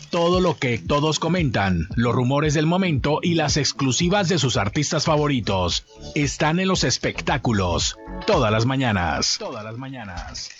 Todo lo que todos comentan, los rumores del momento y las exclusivas de sus artistas favoritos están en los espectáculos todas las mañanas. Todas las mañanas.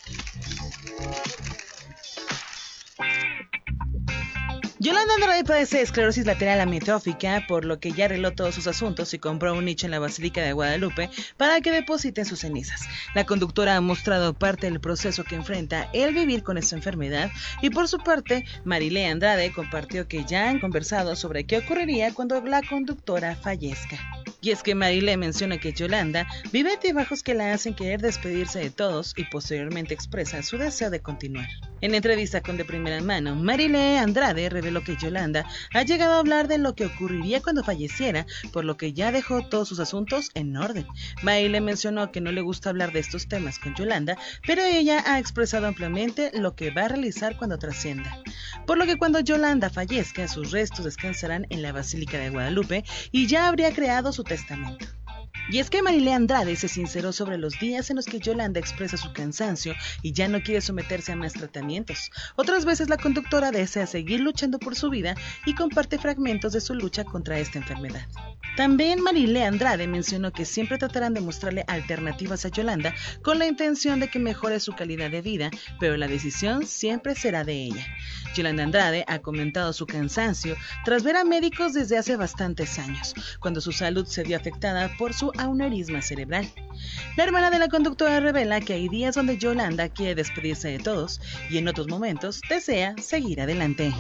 Yolanda Andrade padece esclerosis lateral amiotrófica, por lo que ya arregló todos sus asuntos y compró un nicho en la Basílica de Guadalupe para que depositen sus cenizas. La conductora ha mostrado parte del proceso que enfrenta el vivir con esta enfermedad y por su parte, Marilé Andrade compartió que ya han conversado sobre qué ocurriría cuando la conductora fallezca. Y es que Marilé menciona que Yolanda vive altibajos que la hacen querer despedirse de todos y posteriormente expresa su deseo de continuar. En entrevista con De Primera Mano, Marilé Andrade reveló que Yolanda ha llegado a hablar de lo que ocurriría cuando falleciera, por lo que ya dejó todos sus asuntos en orden. Marilé mencionó que no le gusta hablar de estos temas con Yolanda, pero ella ha expresado ampliamente lo que va a realizar cuando trascienda. Por lo que cuando Yolanda fallezca, sus restos descansarán en la Basílica de Guadalupe y ya habría creado su testamento. Y es que Marilé Andrade se sinceró sobre los días en los que Yolanda expresa su cansancio y ya no quiere someterse a más tratamientos. Otras veces la conductora desea seguir luchando por su vida y comparte fragmentos de su lucha contra esta enfermedad. También Marilé Andrade mencionó que siempre tratarán de mostrarle alternativas a Yolanda con la intención de que mejore su calidad de vida, pero la decisión siempre será de ella. Yolanda Andrade ha comentado su cansancio tras ver a médicos desde hace bastantes años, cuando su salud se vio afectada por su aneurisma cerebral. La hermana de la conductora revela que hay días donde Yolanda quiere despedirse de todos y en otros momentos desea seguir adelante.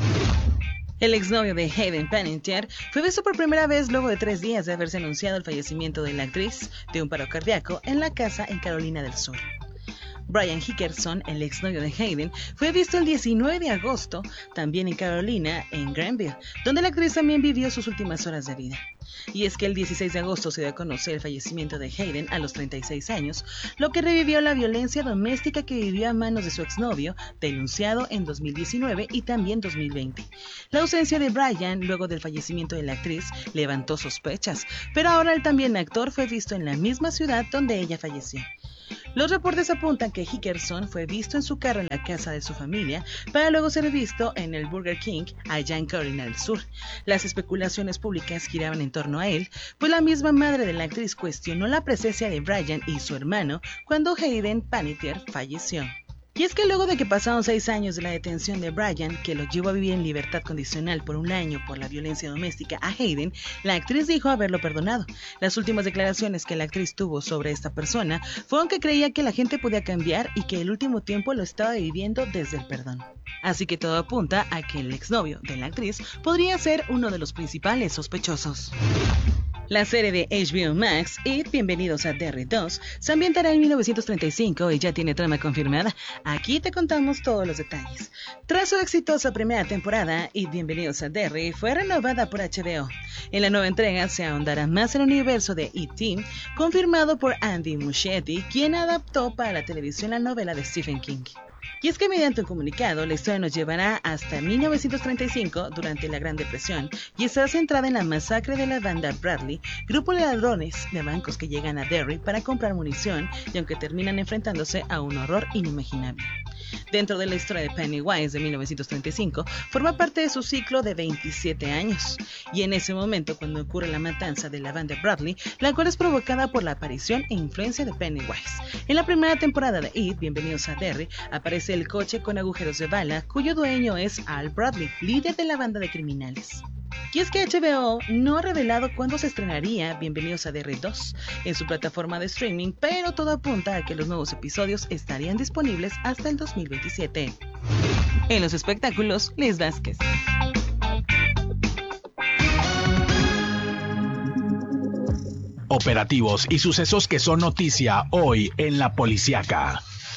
El exnovio de Hayden Panettiere fue visto por primera vez luego de 3 días de haberse anunciado el fallecimiento de la actriz de un paro cardíaco en la casa en Carolina del Sur. Brian Hickerson, el exnovio de Hayden, fue visto el 19 de agosto, también en Carolina, en Granville, donde la actriz también vivió sus últimas horas de vida. Y es que el 16 de agosto se dio a conocer el fallecimiento de Hayden a los 36 años, lo que revivió la violencia doméstica que vivió a manos de su exnovio, denunciado en 2019 y también 2020. La ausencia de Brian, luego del fallecimiento de la actriz, levantó sospechas, pero ahora el también actor fue visto en la misma ciudad donde ella falleció. Los reportes apuntan que Hickerson fue visto en su carro en la casa de su familia para luego ser visto en el Burger King allá en Carolina del Sur. Las especulaciones públicas giraban en torno a él, pues la misma madre de la actriz cuestionó la presencia de Brian y su hermano cuando Hayden Panettiere falleció. Y es que luego de que pasaron 6 años de la detención de Brian, que lo llevó a vivir en libertad condicional por 1 año por la violencia doméstica a Hayden, la actriz dijo haberlo perdonado. Las últimas declaraciones que la actriz tuvo sobre esta persona fueron que creía que la gente podía cambiar y que el último tiempo lo estaba viviendo desde el perdón. Así que todo apunta a que el exnovio de la actriz podría ser uno de los principales sospechosos. La serie de HBO Max, It, Bienvenidos a Derry 2, se ambientará en 1935 y ya tiene trama confirmada. Aquí te contamos todos los detalles. Tras su exitosa primera temporada, It, Bienvenidos a Derry fue renovada por HBO. En la nueva entrega se ahondará más en el universo de It, confirmado por Andy Muschietti, quien adaptó para la televisión la novela de Stephen King. Y es que mediante un comunicado, la historia nos llevará hasta 1935, durante la Gran Depresión, y estará centrada en la masacre de la banda Bradley, grupo de ladrones de bancos que llegan a Derry para comprar munición y aunque terminan enfrentándose a un horror inimaginable. Dentro de la historia de Pennywise de 1935, forma parte de su ciclo de 27 años. Y en ese momento, cuando ocurre la matanza de la banda Bradley, la cual es provocada por la aparición e influencia de Pennywise. En la primera temporada de It, Bienvenidos a Derry, aparece el coche con agujeros de bala, cuyo dueño es Al Bradley, líder de la banda de criminales. Y es que HBO no ha revelado cuándo se estrenaría Bienvenidos a Derry 2 en su plataforma de streaming, pero todo apunta a que los nuevos episodios estarían disponibles hasta el 2027. En los espectáculos, Liz Vázquez. Operativos y sucesos que son noticia hoy en La Policiaca.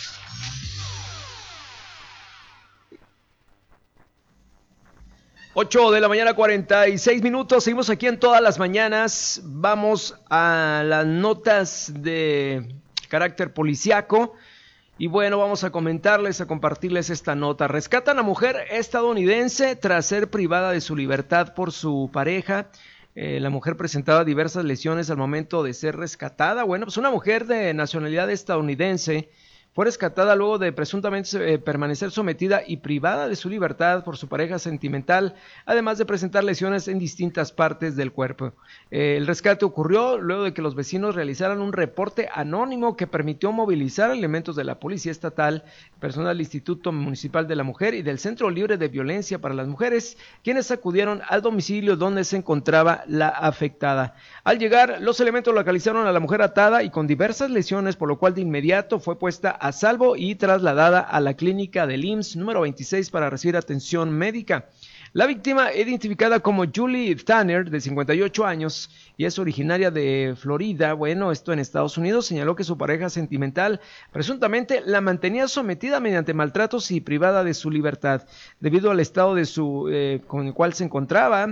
8 de la mañana, 46 minutos. Seguimos aquí en Todas las Mañanas. Vamos a las notas de carácter policiaco. Y bueno, vamos a comentarles, a compartirles esta nota. Rescatan a mujer estadounidense tras ser privada de su libertad por su pareja. La mujer presentaba diversas lesiones al momento de ser rescatada. Bueno, pues una mujer de nacionalidad estadounidense fue rescatada luego de presuntamente permanecer sometida y privada de su libertad por su pareja sentimental, además de presentar lesiones en distintas partes del cuerpo. El rescate ocurrió luego de que los vecinos realizaran un reporte anónimo que permitió movilizar elementos de la Policía Estatal, personal del Instituto Municipal de la Mujer y del Centro Libre de Violencia para las Mujeres, quienes acudieron al domicilio donde se encontraba la afectada. Al llegar, los elementos localizaron a la mujer atada y con diversas lesiones, por lo cual de inmediato fue puesta a salvo y trasladada a la clínica del IMSS número 26 para recibir atención médica. La víctima, identificada como Julie Tanner, de 58 años, y es originaria de Florida, esto en Estados Unidos, señaló que su pareja sentimental presuntamente la mantenía sometida mediante maltratos y privada de su libertad, debido al estado de con el cual se encontraba,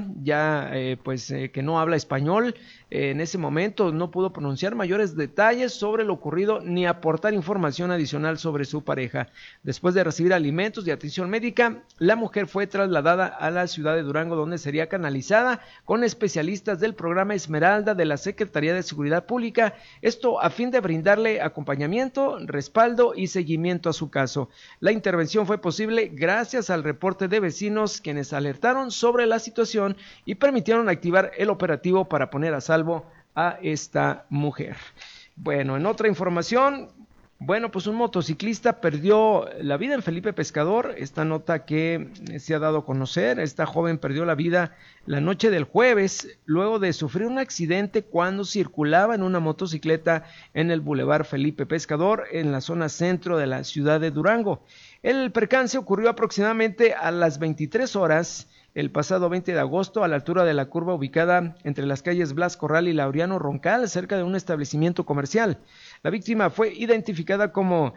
que no habla español. En ese momento no pudo pronunciar mayores detalles sobre lo ocurrido ni aportar información adicional sobre su pareja. Después de recibir alimentos y atención médica, la mujer fue trasladada a la ciudad de Durango, donde sería canalizada con especialistas del programa Esmeralda de la Secretaría de Seguridad Pública, esto a fin de brindarle acompañamiento, respaldo y seguimiento a su caso. La intervención fue posible gracias al reporte de vecinos, quienes alertaron sobre la situación y permitieron activar el operativo para poner a salvo a esta mujer. En otra información, pues un motociclista perdió la vida en Felipe Pescador. Esta nota que se ha dado a conocer, esta joven perdió la vida la noche del jueves luego de sufrir un accidente cuando circulaba en una motocicleta en el Boulevard Felipe Pescador en la zona centro de la ciudad de Durango. El percance ocurrió aproximadamente a las 23 horas el pasado 20 de agosto a la altura de la curva ubicada entre las calles Blas Corral y Laureano Roncal, cerca de un establecimiento comercial. La víctima fue identificada como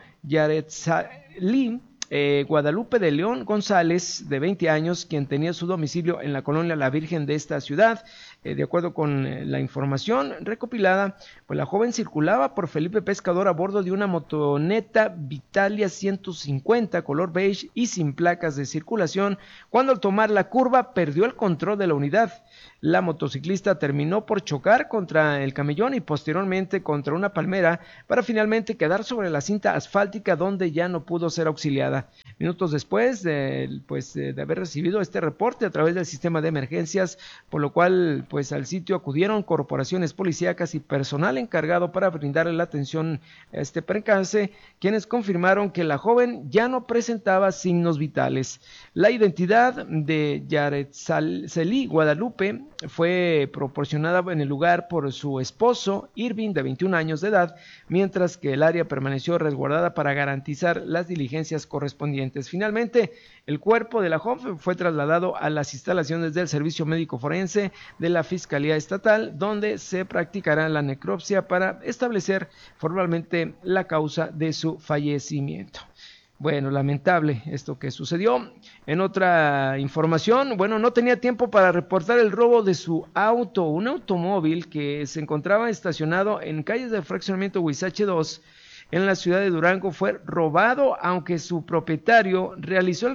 Yaretzali Guadalupe de León González, de 20 años, quien tenía su domicilio en la colonia La Virgen de esta ciudad. De acuerdo con la información recopilada, la joven circulaba por Felipe Pescador a bordo de una motoneta Vitalia 150 color beige y sin placas de circulación, cuando al tomar la curva perdió el control de la unidad. La motociclista terminó por chocar contra el camellón y posteriormente contra una palmera para finalmente quedar sobre la cinta asfáltica, donde ya no pudo ser auxiliada. Minutos después de haber recibido este reporte a través del sistema de emergencias, por lo cual al sitio acudieron corporaciones policíacas y personal encargado para brindarle la atención a este percance, quienes confirmaron que la joven ya no presentaba signos vitales. La identidad de Yaretzali Guadalupe fue proporcionada en el lugar por su esposo, Irving, de 21 años de edad, mientras que el área permaneció resguardada para garantizar las diligencias correspondientes. Finalmente, el cuerpo de la joven fue trasladado a las instalaciones del Servicio Médico Forense de la Fiscalía Estatal, donde se practicará la necropsia para establecer formalmente la causa de su fallecimiento. Lamentable esto que sucedió. En otra información, no tenía tiempo para reportar el robo de su auto, un automóvil que se encontraba estacionado en calles del fraccionamiento Huizache 2, en la ciudad de Durango. Fue robado, aunque su propietario realizó el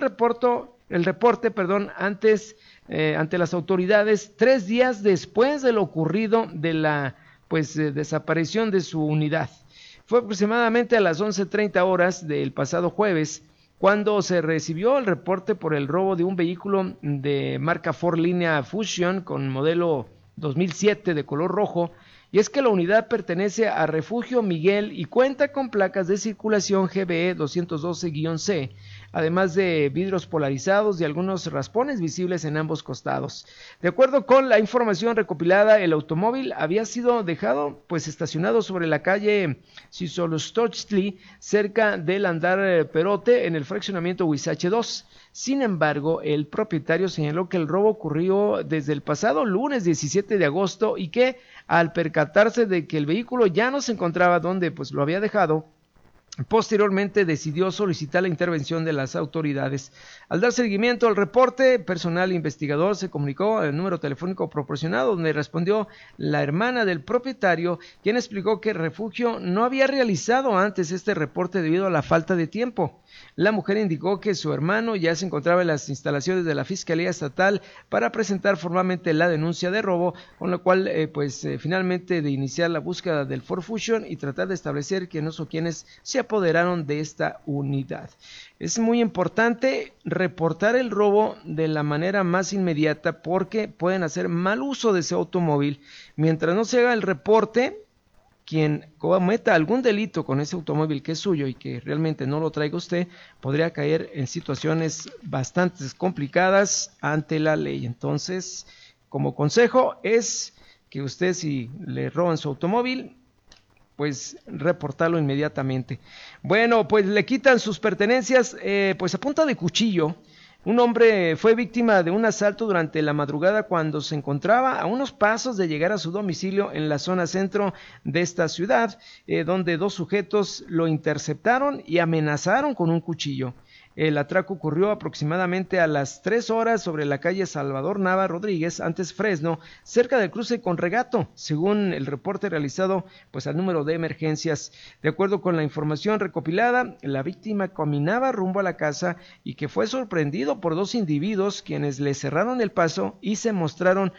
reporte ante las autoridades 3 días después de lo ocurrido de la desaparición de su unidad. Fue aproximadamente a las 11:30 horas del pasado jueves cuando se recibió el reporte por el robo de un vehículo de marca Ford Línea Fusion con modelo 2007 de color rojo. Y es que la unidad pertenece a Refugio Miguel y cuenta con placas de circulación GBE 212-C, además de vidrios polarizados y algunos raspones visibles en ambos costados. De acuerdo con la información recopilada, el automóvil había sido dejado estacionado sobre la calle Sisolostotli, cerca del andar Perote, en el fraccionamiento Huizache 2. Sin embargo, el propietario señaló que el robo ocurrió desde el pasado lunes 17 de agosto y que, al percatarse de que el vehículo ya no se encontraba donde lo había dejado, posteriormente decidió solicitar la intervención de las autoridades. Al dar seguimiento al reporte, personal investigador se comunicó al número telefónico proporcionado, donde respondió la hermana del propietario, quien explicó que Refugio no había realizado antes este reporte debido a la falta de tiempo. La mujer indicó que su hermano ya se encontraba en las instalaciones de la Fiscalía Estatal para presentar formalmente la denuncia de robo, con lo cual finalmente de iniciar la búsqueda del Ford Fusion y tratar de establecer quiénes o quiénes se apoderaron de esta unidad. Es muy importante reportar el robo de la manera más inmediata porque pueden hacer mal uso de ese automóvil. Mientras no se haga el reporte, quien cometa algún delito con ese automóvil que es suyo y que realmente no lo traiga usted, podría caer en situaciones bastante complicadas ante la ley. Entonces, como consejo es que usted, si le roban su automóvil, pues reportarlo inmediatamente. Bueno, pues le quitan sus pertenencias, pues a punta de cuchillo. Un hombre fue víctima de un asalto durante la madrugada cuando se encontraba a unos pasos de llegar a su domicilio en la zona centro de esta ciudad, donde dos sujetos lo interceptaron y amenazaron con un cuchillo. El atraco ocurrió aproximadamente a las 3 horas sobre la calle Salvador Nava Rodríguez, antes Fresno, cerca del cruce con Regato, según el reporte realizado pues al número de emergencias. De acuerdo con la información recopilada, la víctima caminaba rumbo a la casa y que fue sorprendido por dos individuos quienes le cerraron el paso y le mostraron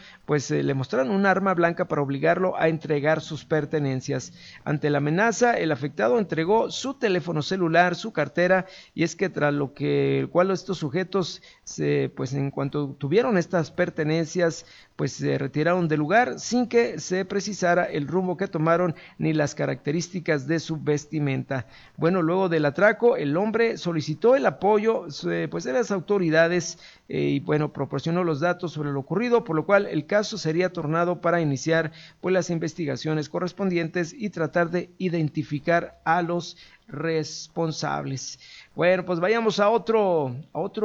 un arma blanca para obligarlo a entregar sus pertenencias. Ante la amenaza, el afectado entregó su teléfono celular, su cartera, y es que tras lo cual estos sujetos en cuanto tuvieron estas pertenencias pues se retiraron del lugar sin que se precisara el rumbo que tomaron ni las características de su vestimenta. Bueno, luego del atraco el hombre solicitó el apoyo pues de las autoridades y bueno, proporcionó los datos sobre lo ocurrido, por lo cual el caso sería tornado para iniciar pues las investigaciones correspondientes y tratar de identificar a los responsables. Bueno, pues vayamos a otro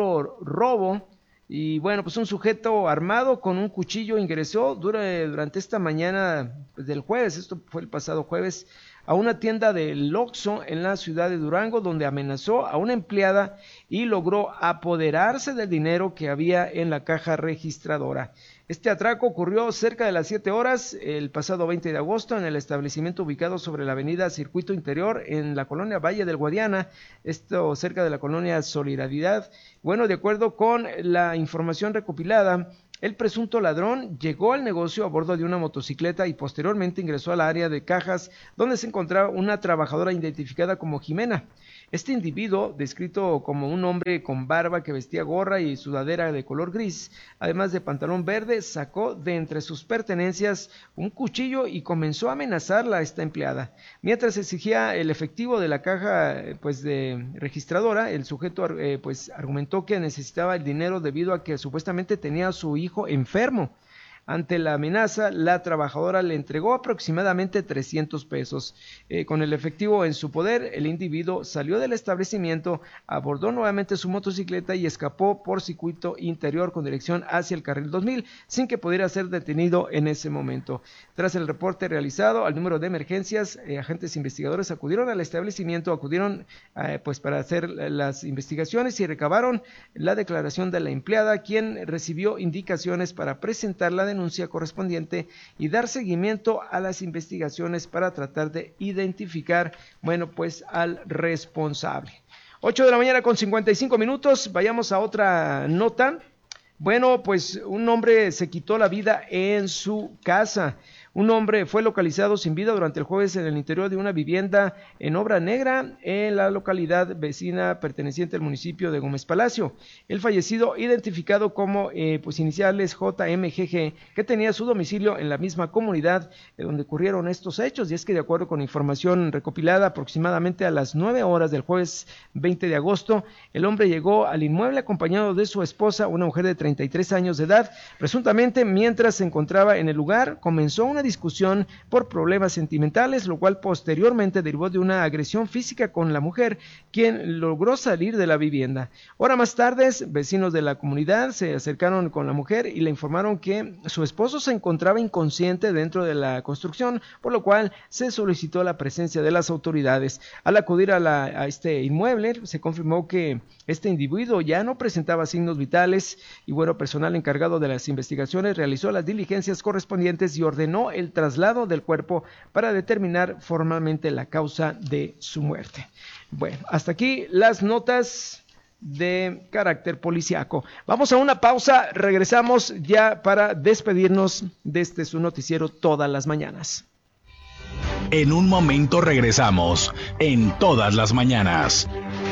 robo. Y bueno, pues un sujeto armado con un cuchillo ingresó durante esta mañana del jueves, esto fue el pasado jueves, a una tienda del Oxxo en la ciudad de Durango, donde amenazó a una empleada y logró apoderarse del dinero que había en la caja registradora. Este atraco ocurrió cerca de las 7 horas el pasado 20 de agosto en el establecimiento ubicado sobre la avenida Circuito Interior en la colonia Valle del Guadiana, esto cerca de la colonia Solidaridad. Bueno, de acuerdo con la información recopilada, el presunto ladrón llegó al negocio a bordo de una motocicleta y posteriormente ingresó al área de cajas donde se encontraba una trabajadora identificada como Jimena. Este individuo, descrito como un hombre con barba que vestía gorra y sudadera de color gris, además de pantalón verde, sacó de entre sus pertenencias un cuchillo y comenzó a amenazarla a esta empleada. Mientras exigía el efectivo de la caja de registradora, el sujeto argumentó que necesitaba el dinero debido a que supuestamente tenía a su hijo enfermo. Ante la amenaza, la trabajadora le entregó aproximadamente 300 pesos. Con el efectivo en su poder, el individuo salió del establecimiento, abordó nuevamente su motocicleta y escapó por circuito interior con dirección hacia el carril 2000, sin que pudiera ser detenido en ese momento. Tras el reporte realizado al número de emergencias, agentes investigadores acudieron al establecimiento, para hacer las investigaciones y recabaron la declaración de la empleada, quien recibió indicaciones para presentar la denuncia correspondiente y dar seguimiento a las investigaciones para tratar de identificar, al responsable. 8 de la mañana con 55 minutos, vayamos a otra nota. Bueno, pues un hombre se quitó la vida en su casa. Un hombre fue localizado sin vida durante el jueves en el interior de una vivienda en Obra Negra, en la localidad vecina perteneciente al municipio de Gómez Palacio. El fallecido, identificado como iniciales JMGG, que tenía su domicilio en la misma comunidad donde ocurrieron estos hechos, y es que de acuerdo con información recopilada aproximadamente a las 9 horas del jueves 20 de agosto, el hombre llegó al inmueble acompañado de su esposa, una mujer de 33 años de edad. Presuntamente, mientras se encontraba en el lugar, comenzó una discusión por problemas sentimentales, lo cual posteriormente derivó de una agresión física con la mujer, quien logró salir de la vivienda. Horas más tarde, vecinos de la comunidad se acercaron con la mujer y le informaron que su esposo se encontraba inconsciente dentro de la construcción, por lo cual se solicitó la presencia de las autoridades. Al acudir a este inmueble, se confirmó que este individuo ya no presentaba signos vitales y personal encargado de las investigaciones realizó las diligencias correspondientes y ordenó el traslado del cuerpo para determinar formalmente la causa de su muerte. Bueno, hasta aquí las notas de carácter policiaco. Vamos a una pausa, regresamos ya para despedirnos de su noticiero todas las mañanas. En un momento regresamos, en Todas las Mañanas.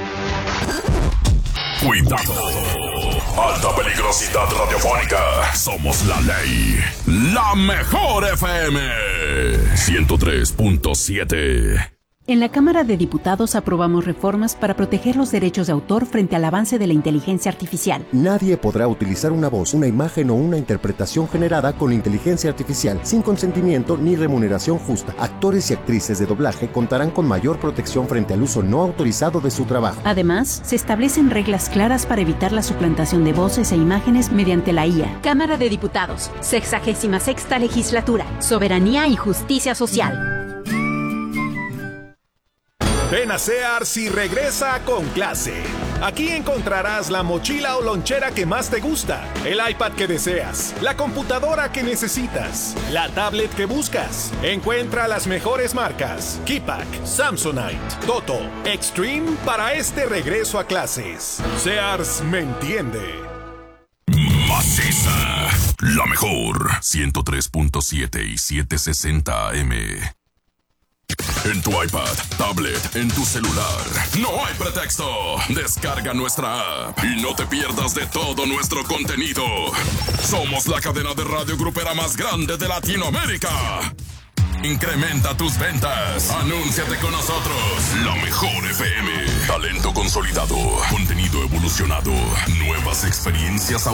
Cuidado. Alta peligrosidad radiofónica. Somos la ley. La mejor FM. 103.7. En la Cámara de Diputados aprobamos reformas para proteger los derechos de autor frente al avance de la inteligencia artificial. Nadie podrá utilizar una voz, una imagen o una interpretación generada con inteligencia artificial sin consentimiento ni remuneración justa. Actores y actrices de doblaje contarán con mayor protección frente al uso no autorizado de su trabajo. Además, se establecen reglas claras para evitar la suplantación de voces e imágenes mediante la IA. Cámara de Diputados, 66ª Legislatura, Soberanía y Justicia Social. Ven a Sears y regresa con clase. Aquí encontrarás la mochila o lonchera que más te gusta, el iPad que deseas, la computadora que necesitas, la tablet que buscas. Encuentra las mejores marcas: Keypack, Samsonite, Toto, Extreme para este regreso a clases. Sears me entiende. Maciza, la mejor. 103.7 y 760 AM. En tu iPad, tablet, en tu celular. No hay pretexto. Descarga nuestra app y no te pierdas de todo nuestro contenido. Somos la cadena de radio grupera más grande de Latinoamérica. Incrementa tus ventas. Anúnciate con nosotros. La mejor FM. Talento consolidado. Contenido evolucionado. Nuevas experiencias